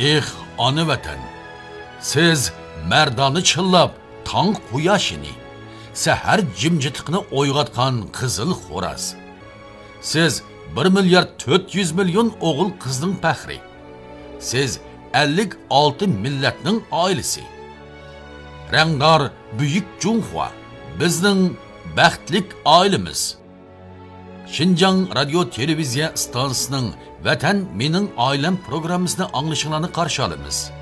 Eh, ana vatan. Siz merdani chillab, tong quyoshini, sahar jimjitiqni o'yg'atgan qizil xo'raz. Siz 1 milyard 400 milyon o'g'il qizning faxri. Siz 56 millatning oilasi. Rangdor buyuk Junxua bizning baxtlik oilamiz. Xinjiang radio televiziya stansiyasining Vatan mening oilam programmasini anglashingizni qarshi olamiz.